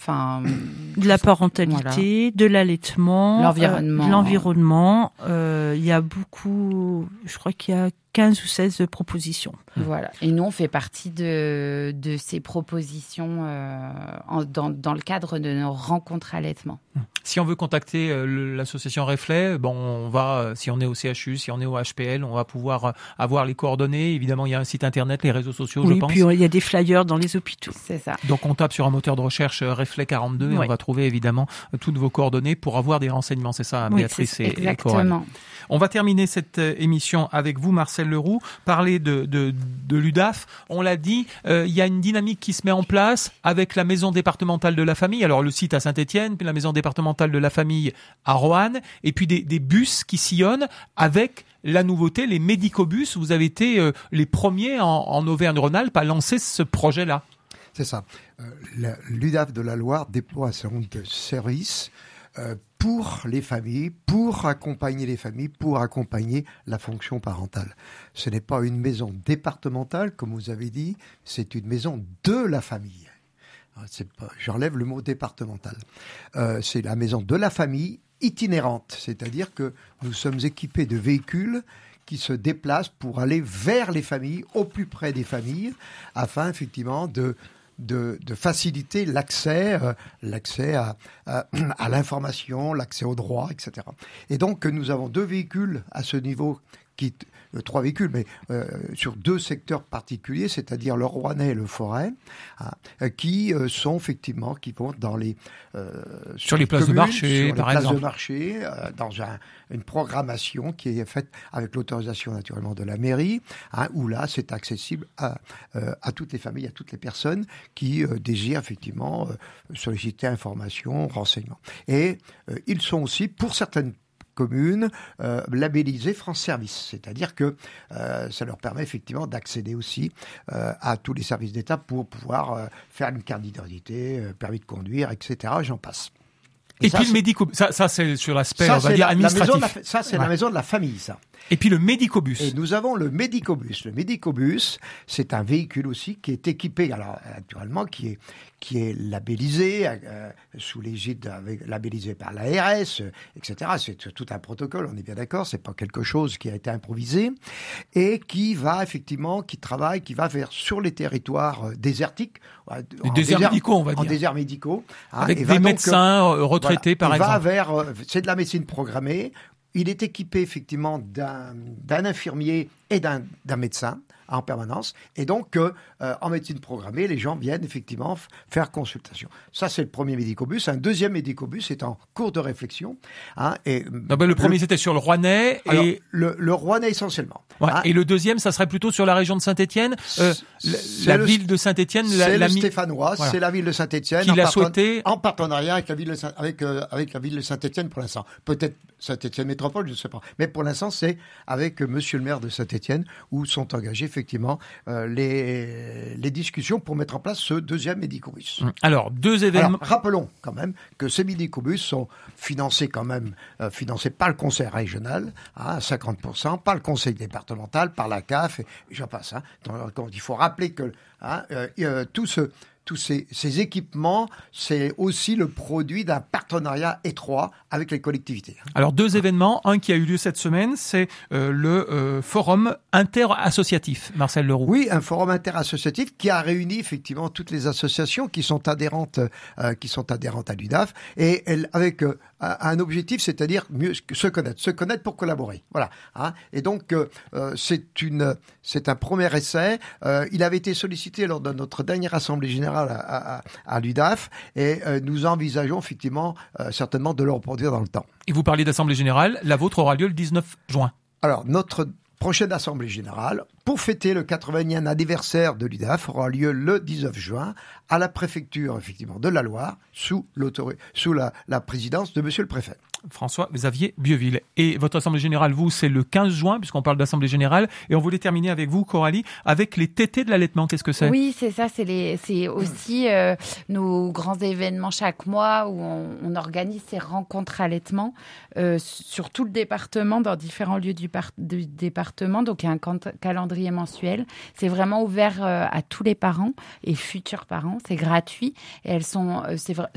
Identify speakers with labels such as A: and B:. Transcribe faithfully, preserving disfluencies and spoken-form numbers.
A: enfin
B: de la parentalité, voilà. de l'allaitement,
A: l'environnement.
B: Euh, l'environnement. Euh, il y a beaucoup, je crois qu'il y a quinze ou seize propositions.
A: Voilà. Et nous, on fait partie de, de ces propositions euh, en, dans, dans le cadre de nos rencontres allaitement.
C: Si on veut contacter euh, l'association Reflet, bon, on va, si on est au C H U, si on est au H P L, on va pouvoir avoir les coordonnées. Évidemment, il y a un site internet, les réseaux sociaux,
B: oui,
C: je pense.
B: Oui, puis il y a des flyers dans les hôpitaux.
A: C'est ça.
C: Donc, on tape sur un moteur de recherche Reflet quarante-deux et oui. on va trouver évidemment toutes vos coordonnées pour avoir des renseignements. C'est ça,
A: oui,
C: Béatrice
A: c'est,
C: et, et Coralie.
A: Exactement.
C: On va terminer cette émission avec vous, Marcel Leroux. Parler de, de, de l'U D A F. On l'a dit, euh, il y a une dynamique qui se met en place avec la maison départementale de la famille. Alors, le site à Saint-Étienne, puis la maison départementale de la famille à Roanne, et puis des, des bus qui sillonnent avec la nouveauté, les médicobus. Vous avez été euh, les premiers en, en Auvergne-Rhône-Alpes à lancer ce projet-là.
D: C'est ça. Euh, L'U D A F de la Loire déploie un certain nombre de services euh, pour les familles, pour accompagner les familles, pour accompagner la fonction parentale. Ce n'est pas une maison départementale, comme vous avez dit, c'est une maison de la famille. C'est pas, j'enlève le mot départemental. Euh, c'est la maison de la famille itinérante, c'est-à-dire que nous sommes équipés de véhicules qui se déplacent pour aller vers les familles, au plus près des familles, afin effectivement de, de, de faciliter l'accès, euh, l'accès à, à, à l'information, l'accès aux droits, et cetera. Et donc nous avons deux véhicules à ce niveau qui euh, trois véhicules, mais euh, sur deux secteurs particuliers, c'est-à-dire le Rouennais et le Forêt, hein, qui euh, sont effectivement, qui vont dans les euh,
C: sur, sur les, les places communes, de marché,
D: sur
C: par
D: les places
C: exemple.
D: de marché, euh, dans un, une programmation qui est faite avec l'autorisation naturellement de la mairie, hein, où là c'est accessible à, euh, à toutes les familles, à toutes les personnes qui euh, désirent effectivement euh, solliciter informations, renseignements. Et euh, ils sont aussi pour certaines communes euh, labellisées France Service, c'est-à-dire que euh, ça leur permet effectivement d'accéder aussi euh, à tous les services d'État pour pouvoir euh, faire une carte d'identité, euh, permis de conduire, et cetera. J'en passe.
C: Et, Et ça, puis le médico, ça, ça c'est sur l'aspect, on va dire,
D: la,
C: administratif.
D: La maison la, ça, c'est ouais. la maison de la famille, ça.
C: Et puis le médicobus.
D: Et nous avons le médicobus. Le médicobus, c'est un véhicule aussi qui est équipé, alors naturellement, qui est qui est labellisé euh, sous l'égide avec, labellisé par l'A R S, euh, et cetera. C'est tout un protocole, on est bien d'accord. C'est pas quelque chose qui a été improvisé et qui va effectivement, qui travaille, qui va vers sur les territoires euh, désertiques,
C: les déserts désert, médicaux, on va dire,
D: en déserts médicaux,
C: hein, avec des médecins donc, euh, retraités, voilà, par exemple.
D: Va vers, euh, c'est de la médecine programmée. Il est équipé effectivement d'un, d'un infirmier et d'un, d'un médecin en permanence. Et donc, euh, en médecine programmée, les gens viennent effectivement f- faire consultation. Ça, c'est le premier médicobus. Un deuxième médicobus est en cours de réflexion. Hein, et
C: non, ben le premier, le, c'était sur le Rouennais.
D: Alors,
C: et...
D: le, le Rouennais essentiellement.
C: Ouais,
D: hein.
C: Et le deuxième, ça serait plutôt sur la région de Saint-Étienne. Euh, la la
D: le,
C: ville de Saint-Étienne.
D: C'est
C: la, la
D: le
C: mi...
D: Stéphanois,
C: voilà.
D: C'est la ville de Saint-Étienne.
C: Qui l'a souhaité.
D: En partenariat avec la ville de, Saint- avec, euh, avec la ville de Saint-Étienne pour l'instant. Peut-être Saint-Étienne Métropole, je ne sais pas. Mais pour l'instant, c'est avec euh, monsieur le maire de Saint-Étienne où sont engagés effectivement euh, les, les discussions pour mettre en place ce deuxième médicobus.
C: Alors, deux événements.
D: Alors, rappelons quand même que ces médicobus sont financés quand même, euh, financés par le conseil régional, hein, à cinquante pour cent, par le conseil départemental, par la C A F, et j'en passe. Hein. Donc, il faut rappeler que hein, euh, euh, tout ce... Tous ces, ces équipements, c'est aussi le produit d'un partenariat étroit avec les collectivités.
C: Alors, deux événements. Un qui a eu lieu cette semaine, c'est euh, le euh, forum interassociatif, Marcel Leroux.
D: Oui, un forum interassociatif qui a réuni effectivement toutes les associations qui sont adhérentes, euh, qui sont adhérentes à l'U D A F, et elle, avec euh, un objectif, c'est-à-dire mieux se connaître, se connaître pour collaborer. Voilà. Hein. Et donc, euh, c'est une, c'est un premier essai. Euh, il avait été sollicité lors de notre dernière assemblée générale à, à, à l'U D A F et euh, nous envisageons effectivement euh, certainement de le reproduire dans le temps.
C: Et vous parliez d'assemblée générale, la vôtre aura lieu le dix-neuf juin.
D: Alors, notre prochaine assemblée générale, pour fêter le quatre-vingtième anniversaire de l'U D A F, aura lieu le dix-neuf juin à la préfecture effectivement de la Loire, sous, sous la, la présidence de monsieur le préfet.
C: François-Xavier Bieuville. Et votre assemblée générale, vous, c'est le quinze juin, puisqu'on parle d'assemblée générale. Et on voulait terminer avec vous, Coralie, avec les tétés de l'allaitement. Qu'est-ce que c'est ?
A: Oui, c'est ça. C'est, les, c'est aussi euh, nos grands événements chaque mois où on, on organise ces rencontres allaitement euh, sur tout le département, dans différents lieux du, par- du département. Donc, il y a un can- calendrier mensuel. C'est vraiment ouvert euh, à tous les parents et futurs parents. C'est gratuit. Et elles sont, euh, c'est,